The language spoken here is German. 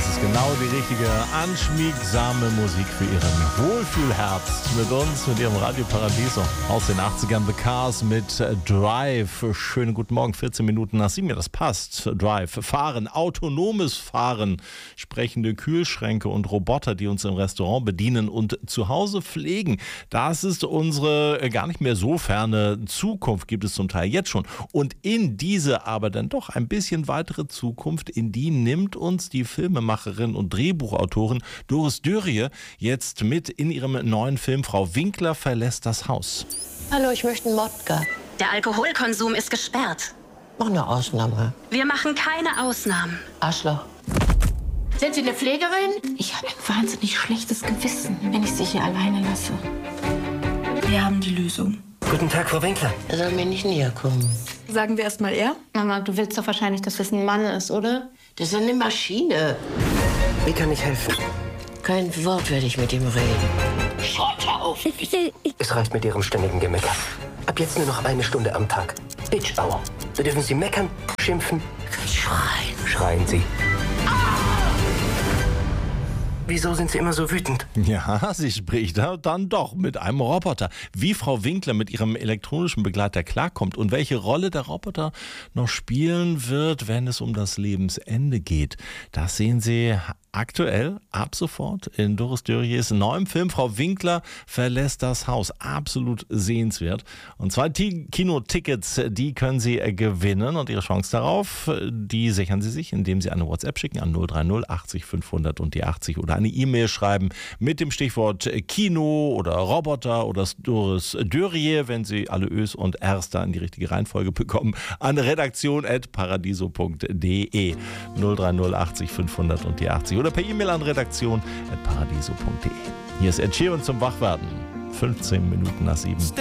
Das ist genau die richtige, anschmiegsame Musik für Ihren Wohlfühlherbst. Mit uns, mit Ihrem Radio Paradiso aus den 80ern. The Cars mit Drive. Schönen guten Morgen, 14 Minuten nach 7. Ja, das passt. Drive. Fahren, autonomes Fahren, sprechende Kühlschränke und Roboter, die uns im Restaurant bedienen und zu Hause pflegen. Das ist unsere gar nicht mehr so ferne Zukunft, gibt es zum Teil jetzt schon. Und in diese aber dann doch ein bisschen weitere Zukunft, in die nimmt uns die Filmemacherin und Drehbuchautorin Doris Dörrie jetzt mit in ihrem neuen Film Frau Winkler verlässt das Haus. Hallo, ich möchte einen Wodka. Der Alkoholkonsum ist gesperrt. Mach eine Ausnahme. Wir machen keine Ausnahmen. Arschloch. Sind Sie eine Pflegerin? Ich habe ein wahnsinnig schlechtes Gewissen, wenn ich Sie hier alleine lasse. Wir haben die Lösung. Guten Tag, Frau Winkler. Er soll mir nicht näher kommen. Sagen wir erst mal er? Mama, du willst doch wahrscheinlich, dass das ein Mann ist, oder? Das ist eine Maschine. Wie kann ich helfen? Kein Wort werde ich mit ihm reden. Schaut auf! Es reicht mit Ihrem ständigen Gemecker. Ab jetzt nur noch 1 Stunde am Tag. Bitch Hour. So dürfen Sie meckern, schimpfen. Schreien. Schreien Sie. Wieso sind Sie immer so wütend? Ja, sie spricht da dann doch mit einem Roboter. Wie Frau Winkler mit ihrem elektronischen Begleiter klarkommt und welche Rolle der Roboter noch spielen wird, wenn es um das Lebensende geht, das sehen Sie aktuell ab sofort in Doris Dörries neuem Film Frau Winkler verlässt das Haus. Absolut sehenswert. Und 2 Kinotickets, die können Sie gewinnen und Ihre Chance darauf, die sichern Sie sich, indem Sie eine WhatsApp schicken an 030 80 500 und die 80 oder eine E-Mail schreiben mit dem Stichwort Kino oder Roboter oder Doris Dörrie, wenn Sie alle Ös und Rs da in die richtige Reihenfolge bekommen, an redaktion@paradiso.de 030 80 500 und die 80 oder per E-Mail an redaktion@paradiso.de. Hier ist Ed Sheeran zum Wachwerden. 15 Minuten nach 7.